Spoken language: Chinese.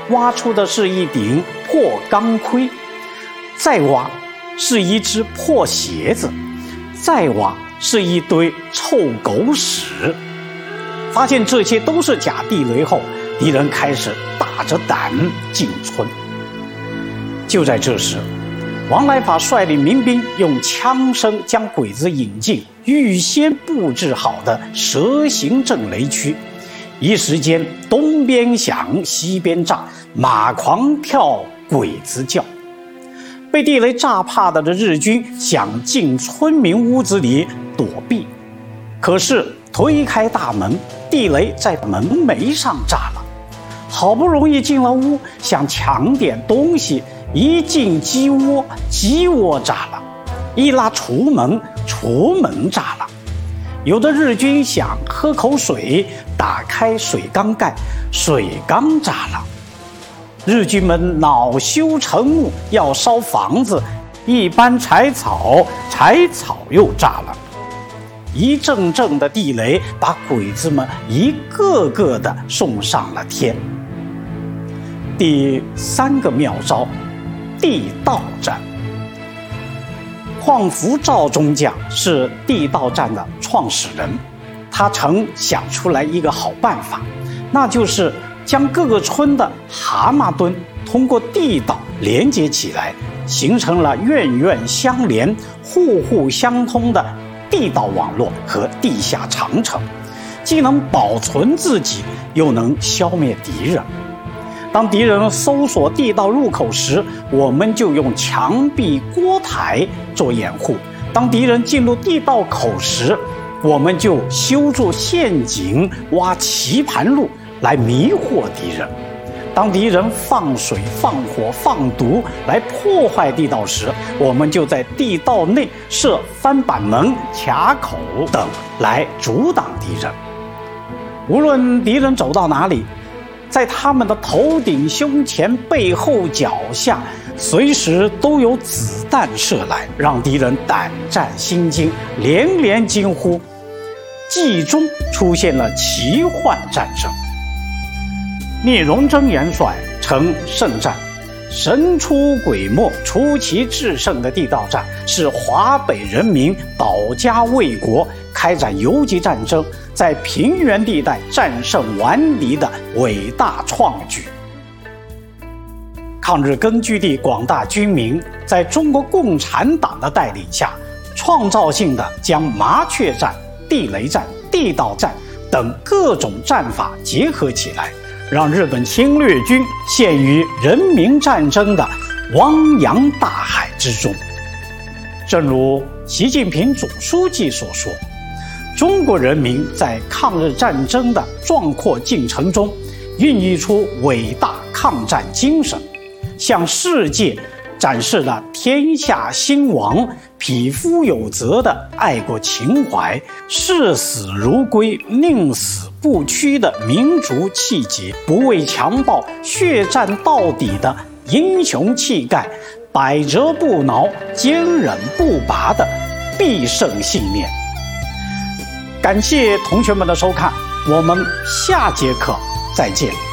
挖出的是一顶破钢盔，再挖是一只破鞋子，再挖是一堆臭狗屎。发现这些都是假地雷后，敌人开始大着胆进村。就在这时，王来法率领民兵用枪声将鬼子引进预先布置好的蛇形阵雷区，一时间东边响西边炸，马狂跳鬼子叫。被地雷炸怕的日军想进村民屋子里躲避，可是推开大门，地雷在门楣上炸了。好不容易进了屋，想抢点东西，一进鸡窝，鸡窝炸了；一拉厨门，厨门炸了。有的日军想喝口水，打开水缸盖，水缸炸了。日军们恼羞成怒，要烧房子，一般柴草，柴草又炸了。一阵阵的地雷把鬼子们一个个的送上了天。第3个妙招，地道战。况福赵中将是地道战的创始人，他曾想出来一个好办法，那就是将各个村的蛤蟆墩通过地道连接起来，形成了院院相连、户户相通的地道网络和地下长城，既能保存自己，又能消灭敌人。当敌人搜索地道入口时，我们就用墙壁、锅台做掩护；当敌人进入地道口时，我们就修筑陷阱、挖棋盘路来迷惑敌人。当敌人放水、放火、放毒来破坏地道时，我们就在地道内设翻板门、卡口等来阻挡敌人。无论敌人走到哪里，在他们的头顶、胸前、背后、脚下，随时都有子弹射来，让敌人胆战心惊，连连惊呼。冀中出现了奇幻战争。聂荣臻元帅称胜战，神出鬼没、出奇制胜的地道战，是华北人民保家卫国、开展游击战争，在平原地带战胜顽敌的伟大创举。抗日根据地广大军民在中国共产党的带领下，创造性地将麻雀战、地雷战、地道战等各种战法结合起来，让日本侵略军陷于人民战争的汪洋大海之中。正如习近平总书记所说，中国人民在抗日战争的壮阔进程中孕育出伟大抗战精神，向世界展示了天下兴亡、匹夫有责的爱国情怀，视死如归、宁死不屈的民族气节，不畏强暴、血战到底的英雄气概，百折不挠、坚韧不拔的必胜信念。感谢同学们的收看，我们下节课再见。